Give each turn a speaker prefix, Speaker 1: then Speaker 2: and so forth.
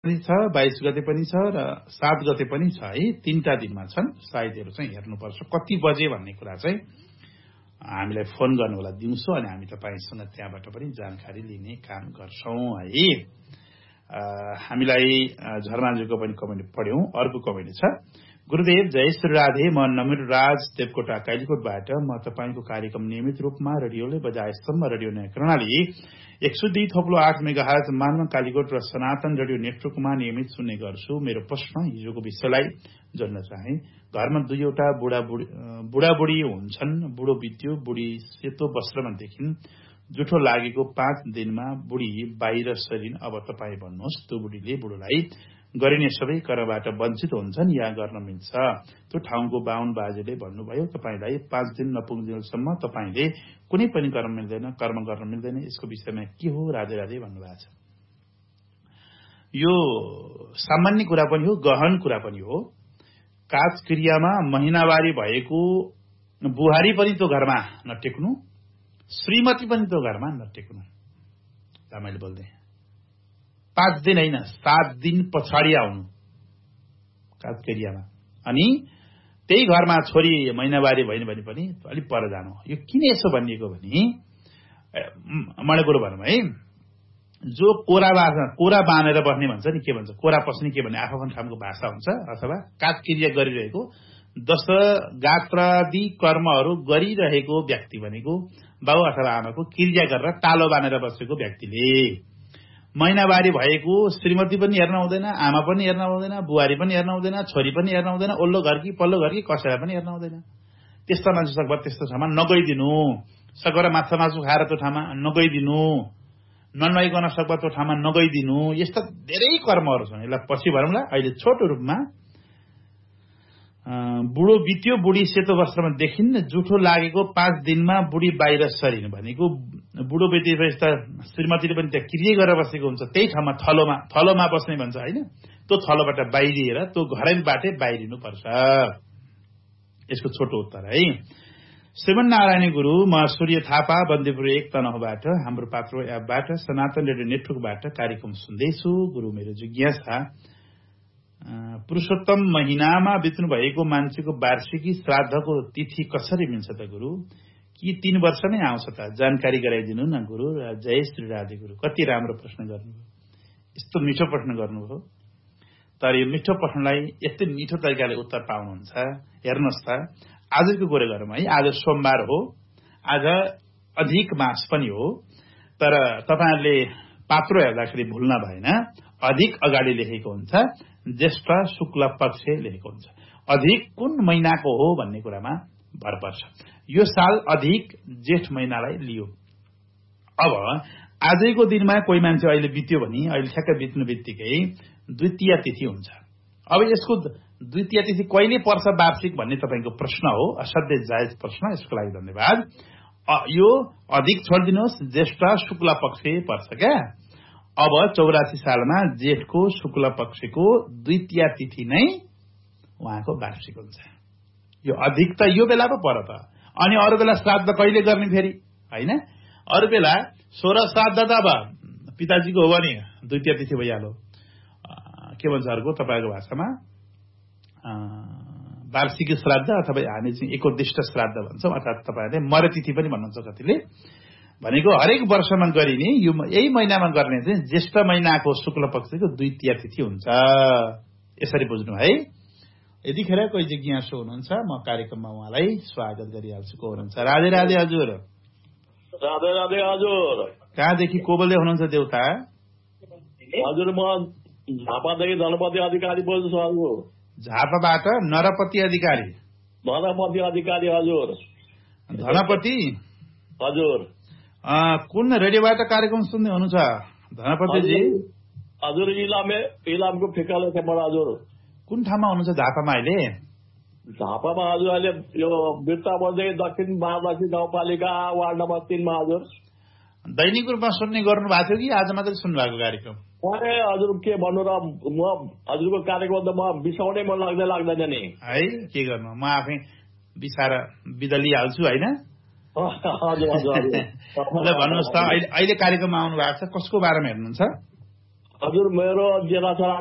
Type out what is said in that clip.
Speaker 1: पनि छ, 22 गते पनि छ र 7 गते पनि छ है। 3टा दिनमा छन्। साइडहरू चाहिँ हेर्नुपर्छ कति बजे भन्ने कुरा चाहिँ हामीलाई फोन गर्नु होला दिउँसो, अनि हामी तपाईसँग त्यहाँबाट पनि जानकारी लिने काम गर्छौं है। हामीलाई झरमाजुको पनि कमेन्ट पढ्यौं। अर्को कमेन्ट छ, गुरुदेव जय श्री राधे, म नमिर राज देवकोटा कालीकोटबाट। म तपाईको कार्यक्रम नियमित रूपमा रेडियोले बजाएसम्म रेडियो नयाँ कर्णाली 102.8 मेगाहर्ज मानव कालीकोट र सनातन रेडियो नेटवर्कमा नियमित सुन्ने गर्छु। मेरो प्रश्न हिजोको विषयलाई जोड्न चाहे। घरमा दुईवटा बुढाबुढी हुन्छन्। बुढो बित्यो, बुढी सेतो वस्त्रमा देखिन्। जुठो लागेको 5 दिनमा बुढी बाहिर सरिन्। अब तपाईँ भन्नुहोस्, त्यो बुढीले बुढोलाई गरिने सबै कर्मबाट वञ्चित हुन्छन् या गर्न मिल्छ? त्यो ठाउँको बाहुन बाजेले भन्नुभयो तपाईलाई 5 दिन नपुग्दिनसम्म तपाईले कुनै पनि कर्म गर्न मिल्दैन। यसको विषयमा के हो? राधे राधे भन्नुभएको छ। यो सामान्य कुरा पनि हो, गहन कुरा पनि हो। काज क्रियामा महिनावारी भएको बुहारी पनि त्यो घरमा नटेक्नु, श्रीमती पनि त्यो घरमा नटेक्नु। मैले बोल्दै 5 दिन होइन, 7 दिन पछाडि आउनु काज क्रियामा। अनि त्यही घरमा छोरी महिनावारी भइन भने पनि अलिक पर जानु। यो किन यसो भनिएको भने मणिपुर भनौँ है, जो कोरा बाँधेर बस्ने भन्छ नि, के भन्छ कोरा पस्ने, के भन्ने आफ्नो ठाउँको भाषा हुन्छ। अथवा काज क्रिया गरिरहेको दश गात्रादि कर्महरू गरिरहेको व्यक्ति भनेको बाउ अथवा आमाको क्रिया गरेर टालो बाँधेर बसेको व्यक्तिले महिनावारी भएको श्रीमती पनि हेर्न हुँदैन, आमा पनि हेर्न हुँदैन, बुहारी पनि हेर्न हुँदैन, छोरी पनि हेर्न हुँदैन, ओल्लो घर कि पल्लो घर कि कसैलाई पनि हेर्न हुँदैन। त्यस्ता मान्छे सकभर त्यस्तो ठाउँमा नगइदिनु। सकभर माछा मासु खाएर त्यो ठाउँमा नगइदिनु, ननुहाइकन सकभर त्यो ठाउँमा नगइदिनु। यस्ता धेरै कर्महरू छन्। यसलाई पछि भरौँला। अहिले छोटो रूपमा बुढो बित्यो, बुढी सेतो वस्त्रमा देखिन्। जुठो लागेको 5 दिनमा बुढी बाहिर सरिन् भनेको बुढो बेटी त श्रीमतीले पनि त्यहाँ क्रिया गरेर बसेको हुन्छ। त्यही ठाउँमा थलोमा बस्ने भन्छ होइन। त्यो थलोबाट बाहिरिएर त्यो घरैबाटै बाहिरिनुपर्छ। यसको छोटो उत्तर है। श्रीमन नारायण गुरु, म सूर्य थापा बन्दीपुर 1 तनहुबाट, हाम्रो पात्रो एपबाट सनातन रेडियो नेटवर्कबाट कार्यक्रम सुन्दैछु। गुरु, मेरो जिज्ञासा, पुरुषोत्तम महिनामा बित्नु भएको मान्छेको वार्षिकी श्राद्धको तिथि कसरी मिल्छ त गुरु? कि 3 वर्ष नै आउँछ त? जानकारी गराइदिनु न गुरु। जय श्री राधे गुरु। कति राम्रो प्रश्न गर्नुभयो, यस्तो मिठो प्रश्न गर्नुभयो। तर यो मिठो प्रश्नलाई यस्तै मिठो तरिकाले उत्तर पाउनुहुन्छ। हेर्नुहोस् त, आजको कुरा गरौँ है। आज सोमबार हो, आज अधिक मास पनि हो। तर तपाईहरुले पात्रो हेर्दाखेरि भुल्न भएन, अधिक अगाडि लेखेको हुन्छ, ज्येष्ठ शुक्ल पक्ष लेखेको हुन्छ। अधिक कुन महिनाको हो भन्ने कुरामा भर पर्छ। यो साल अधिक जेठ महिनालाई लियो। अब आजैको दिनमा कोही मान्छे अहिले बित्यो भने, अहिले ठ्याक्कै बित्नु बित्तिकै द्वितीय तिथि हुन्छ। अब यसको द्वितीय तिथि कहिले पर्छ वार्षिक भन्ने तपाईको प्रश्न हो। असाध्यै जायज प्रश्न, यसको लागि धन्यवाद। यो अधिक छोडिदिनुहोस्, ज्येष्ठ शुक्ल पक्ष पर्छ क्या। अब 84 सालमा जेठको शुक्ल पक्षको द्वितीय तिथि नै उहाँको वार्षिक हुन्छ। यो अधिक त यो बेला पो पर त। अनि अरू बेला श्राद्ध कहिले गर्ने फेरि हैन? अरू बेला 16 श्राद्ध त अब पिताजीको हो भने द्वितीय तिथि भइहाल्यो। के भन्छ अर्को तपाईको भाषामा? वार्षिक श्राद्ध अथवा हामी चाहिँ एकोदिष्ट श्राद्ध भन्छौँ, अर्थात तपाईहरुले मरतिथि पनि भन्नुहुन्छ कतिले। भनेको हरेक वर्षमा गरिने यही महिनामा गर्ने चाहिँ ज्येष्ठ महिनाको शुक्ल पक्षको द्वितीय तिथि हुन्छ। यसरी बुझ्नु है। यतिखेर कोही जिज्ञासु हुनुहुन्छ, म कार्यक्रममा उहाँलाई स्वागत गरिहाल्छु। को हुनुहुन्छ? राधे राधे हजुर।
Speaker 2: राधे राधे हजुर।
Speaker 1: कहाँदेखि को बोल्दै हुनुहुन्छ देउता?
Speaker 2: हजुर, म झापादेखि धनपति अधिकारी बोल्छु हजुर।
Speaker 1: झापाबाट नरपति अधिकारी?
Speaker 2: धनपति अधिकारी हजुर।
Speaker 1: धनपति
Speaker 2: हजुर।
Speaker 1: कुन रेडियोबाट कार्यक्रम सुन्दै हुनुहुन्छ धनपतिजी?
Speaker 2: हजुर, इलामको फिकाले हजुर।
Speaker 1: कुन ठाउँमा हुनुहुन्छ झापामा अहिले?
Speaker 2: झापामा हजुर अहिले यो बिर्ताबोलदेखि दक्षिण महादक्षिण गाउँपालिका वार्ड नम्बर 3 मा हजुर।
Speaker 1: दैनिक रूपमा सुन्ने गर्नु भएको थियो कि आज मात्रै सुन्नु भएको कार्यक्रम?
Speaker 2: अरे हजुर, के भन्नु र, म हजुरको कार्यक्रम त म बिसाउनै मन लाग्दैन नि
Speaker 1: है। के गर्नु, म आफै बिसाएर बिदा लिइहाल्छु होइन।
Speaker 2: हजुर हजुर।
Speaker 1: ल भन्नुहोस् त, अहिले कार्यक्रममा आउनु भएको छ, कसको बारेमा हेर्नुहुन्छ?
Speaker 2: हजुर मेरो जेठा छोरा